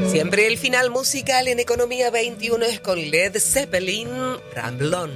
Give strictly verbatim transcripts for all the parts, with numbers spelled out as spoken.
Siempre el final musical en Economía veintiuno es con Led Zeppelin, Ramblon'.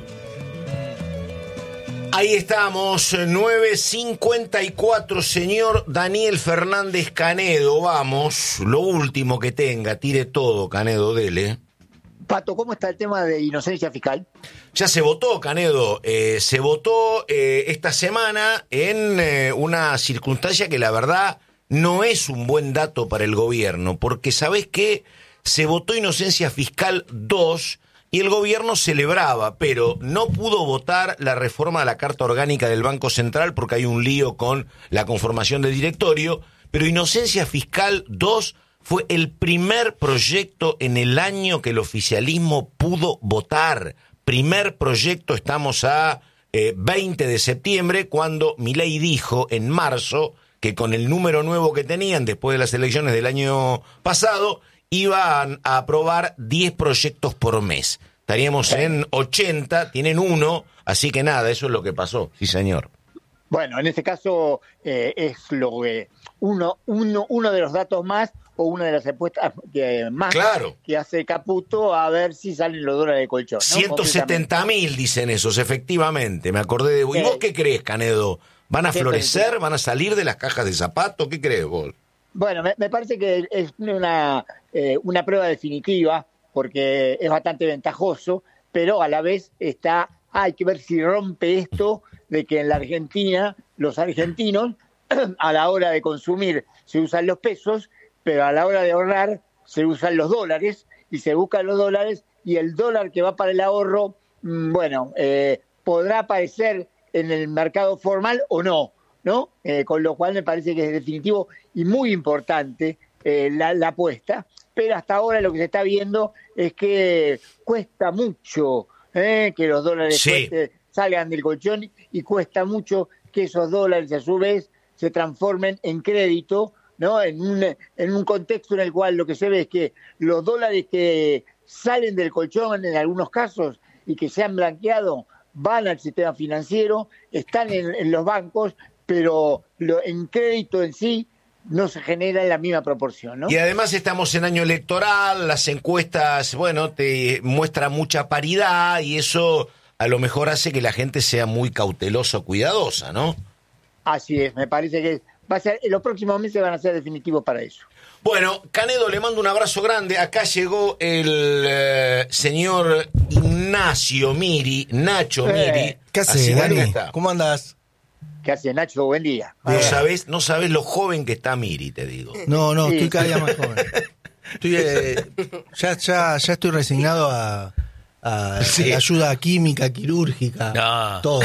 Ahí estamos, nueve cincuenta y cuatro, señor Daniel Fernández Canedo. Vamos, lo último que tenga, tire todo, Canedo, dele. Pato, ¿cómo está el tema de inocencia fiscal? Ya se votó, Canedo, eh, se votó eh, esta semana en eh, una circunstancia que la verdad no es un buen dato para el gobierno, porque ¿sabés qué? Se votó inocencia fiscal dos y el gobierno celebraba, pero no pudo votar la reforma de la Carta Orgánica del Banco Central porque hay un lío con la conformación del directorio, pero inocencia fiscal dos fue el primer proyecto en el año que el oficialismo pudo votar. Primer proyecto, estamos a eh, veinte de septiembre, cuando Milei dijo en marzo que con el número nuevo que tenían después de las elecciones del año pasado, iban a aprobar diez proyectos por mes. Estaríamos en ochenta, tienen uno, así que nada, eso es lo que pasó. Sí, señor. Bueno, en este caso eh, es lo que uno, uno, uno de los datos más o una de las apuestas que más claro. que hace Caputo a ver si salen los dólares de colchón, ¿no? ciento setenta mil dicen esos, efectivamente. Me acordé de vos. ¿Y Eh, vos qué crees, Canedo? ¿Van a ciento florecer? setenta. ¿Van a salir de las cajas de zapatos? ¿Qué crees vos? Bueno, me, me parece que es una, eh, una prueba definitiva porque es bastante ventajoso, pero a la vez está, hay que ver si rompe esto de que en la Argentina los argentinos a la hora de consumir se usan los pesos, pero a la hora de ahorrar se usan los dólares y se buscan los dólares y el dólar que va para el ahorro, bueno, eh, podrá aparecer en el mercado formal o no, ¿no? Eh, con lo cual me parece que es definitivo y muy importante eh, la, la apuesta, pero hasta ahora lo que se está viendo es que cuesta mucho eh, que los dólares sí. cueste, salgan del colchón y cuesta mucho que esos dólares a su vez se transformen en crédito, ¿no? En un, en un contexto en el cual lo que se ve es que los dólares que salen del colchón en algunos casos y que se han blanqueado van al sistema financiero, están en, en los bancos, pero lo, en crédito en sí no se genera en la misma proporción, ¿no? Y además estamos en año electoral, las encuestas, bueno, te muestran mucha paridad y eso a lo mejor hace que la gente sea muy cautelosa o cuidadosa, ¿no? Así es, me parece que va a ser, los próximos meses van a ser definitivos para eso. Bueno, Canedo, le mando un abrazo grande. Acá llegó el eh, señor Ignacio Miri, Nacho Eh, Miri. ¿Qué haces, Dani? ¿Cómo andás? ¿Qué hace, Nacho? Buen día. No Eh, sabés, no sabés lo joven que está Miri, te digo. No, no, Sí. estoy cada día más joven. Estoy, eh, ya, ya, ya estoy resignado a, a Sí. la ayuda química, quirúrgica, No. todo.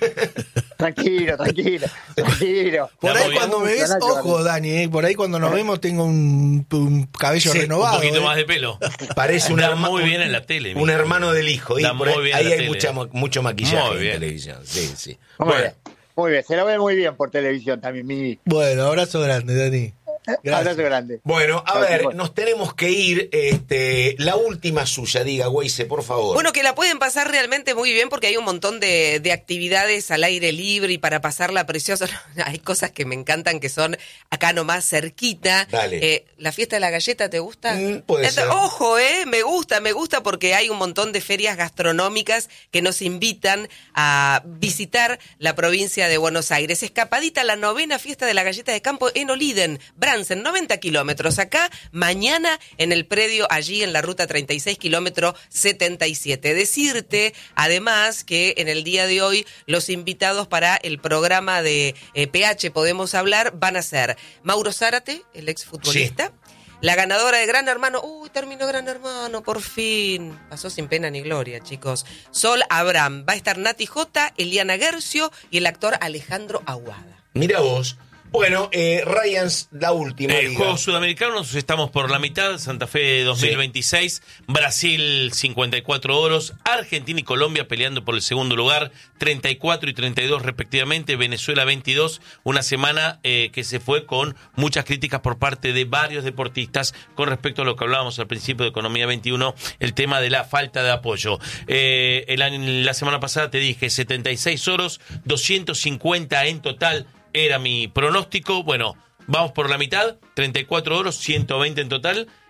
Tranquilo, tranquilo, tranquilo. Por Está ahí muy cuando me bien. ves, Nacho, ojo, Dani, eh, por ahí cuando nos vemos tengo un, un cabello Sí, un renovado. Un poquito eh. más de pelo. Parece un, Da herma- muy bien en la tele. un mira. hermano del hijo. Y Da por ahí muy bien en ahí la hay tele. mucha, ma- mucho maquillaje Muy bien. en televisión. Sí, sí. Muy Bueno, bien, muy bien. Se lo ve muy bien por televisión también, mi Bueno, abrazo grande, Dani. Gracias. abrazo grande. bueno, a Chao, ver, chicos. nos tenemos que ir. Este, la última suya, diga, Weise, por favor. Bueno, que la pueden pasar realmente muy bien porque hay un montón de, de actividades al aire libre y para pasarla preciosa. Hay cosas que me encantan que son acá nomás cerquita. Dale. Eh, ¿La fiesta de la galleta te gusta? Mm, puede Eh, ser. Ojo, eh, me gusta, me gusta porque hay un montón de ferias gastronómicas que nos invitan a visitar la provincia de Buenos Aires. Escapadita la novena fiesta de la galleta de campo en Oliden, Bransen, noventa kilómetros. Acá, mañana en el predio, allí en la ruta treinta y seis, kilómetro setenta y siete. Decirte, además, que en el día de hoy los invitados para el programa de eh, P H Podemos Hablar van a ser Mauro Zárate, el exfutbolista, la ganadora de Gran Hermano. Uy, terminó Gran Hermano, por fin. Pasó sin pena ni gloria, chicos. Sol Abraham. Va a estar Nati J, Eliana Gercio y el actor Alejandro Aguada. Mira vos. Bueno, eh, Ryans, la última. Eh, diga. Juegos Sudamericanos, estamos por la mitad. Santa Fe dos mil veintiséis, Brasil cincuenta y cuatro oros, Argentina y Colombia peleando por el segundo lugar, treinta y cuatro y treinta y dos respectivamente, Venezuela veintidós, una semana eh, que se fue con muchas críticas por parte de varios deportistas con respecto a lo que hablábamos al principio de Economía veintiuno, el tema de la falta de apoyo. Eh, el año, la semana pasada te dije setenta y seis oros, doscientos cincuenta en total. Era mi pronóstico. Bueno, vamos por la mitad, treinta y cuatro oros, ciento veinte en total.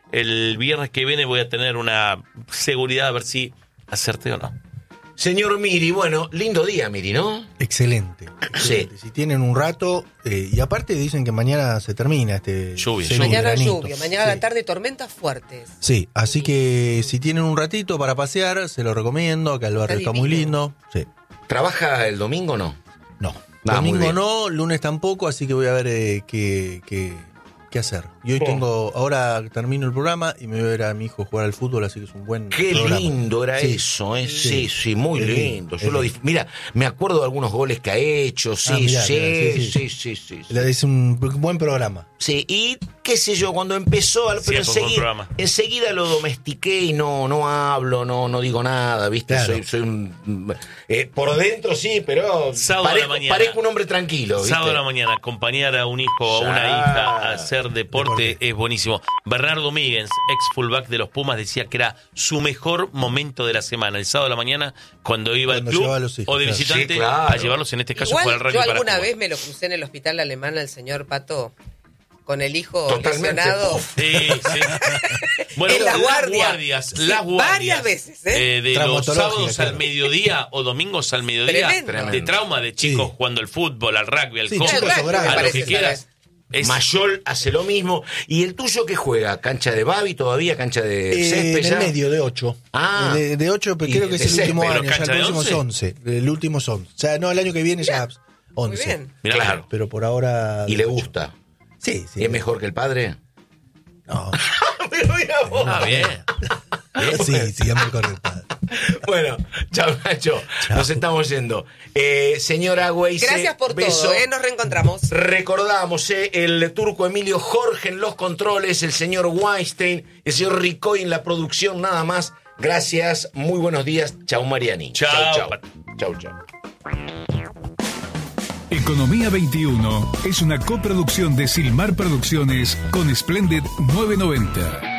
el viernes que viene voy a tener una seguridad a ver si acerté o no. Señor Miri, bueno, lindo día, Miri, ¿no? Excelente. excelente. Sí. Si tienen un rato, eh, y aparte dicen que mañana se termina este... Lluvia, semi- Mañana veranito. lluvia, mañana a Sí. la tarde tormentas fuertes. Sí, así que si tienen un ratito para pasear, se lo recomiendo, acá el barrio Está está muy divino. lindo. Sí. ¿Trabaja el domingo o no? No, Ah, muy domingo bien. no, lunes tampoco, así que voy a ver eh, qué, qué, qué hacer. Y hoy Oh. tengo, ahora termino el programa y me voy a ver a mi hijo jugar al fútbol, así que es un buen Qué programa. lindo era Sí. eso, ¿eh? Sí, Sí. sí, muy Es lindo. lindo, Yo es lo lindo. dif- Mira, me acuerdo de algunos goles que ha hecho, sí, Ah, mirá, sí, mirá, sí, sí, sí, sí. sí, sí. La- Es un buen programa. Sí, y qué sé yo, cuando empezó, al- Sí, pero fue un buen enseguida, programa. enseguida lo domestiqué y no, no hablo, no, no digo nada, ¿viste? Claro. Soy, soy un... eh, por dentro sí, pero Sábado a la parezco, mañana. parezco un hombre tranquilo, ¿viste? Sábado a la mañana, acompañar a un hijo o a una Ya. hija a hacer deporte, Deporte. es buenísimo. Bernardo Míguez, ex fullback de los Pumas, decía que era su mejor momento de la semana, el sábado a la mañana, cuando iba Cuando al club llevaba a los hijos, o de claro. visitante Sí, claro. a llevarlos, en este caso, Igual para el rugby yo para alguna Cuba. vez me lo crucé en el hospital alemán al señor Pato con el hijo Totalmente. lesionado. Uf. Sí, sí. Bueno, En la las guardia. guardias, Sí, las guardias. varias veces, ¿eh? eh, de los Traumatológica, sábados claro. al mediodía o domingos al mediodía. Tremendo. De trauma de chicos Sí. jugando al fútbol, al rugby, al Sí, hockey, chicos Claro, o grandes. a lo parece, que quieras. ¿sabes? Es- Mayol hace lo mismo. ¿Y el tuyo qué juega? ¿Cancha de Babi todavía? ¿Cancha de Eh, césped en ya? el medio de ocho. Ah. De, de ocho, pero Y creo que de es el último césped, pero año. Ya cancha el de próximo es once. once. El último es once. O sea, no, el año que viene ya es Muy once. bien. Mirá, Claro. Pero por ahora. ¿Y de le ocho. gusta? Sí, sí. ¿Es mejor que el padre? No. Pero mira vos. Ah, bien. Sí, sí, es mejor que el padre. Bueno, chao Nacho, Chao. nos estamos yendo. Eh, señora Güeyse, Gracias por beso. todo, ¿eh? Nos reencontramos. Recordamos, eh, el turco Emilio Jorge en los controles, el señor Weinstein, el señor Ricoy en la producción, nada más. Gracias, muy buenos días. Chau Mariani. Chau. Chau, chau. Chau, chau. Economía veintiuno es una coproducción de Silmar Producciones con Splendid novecientos noventa.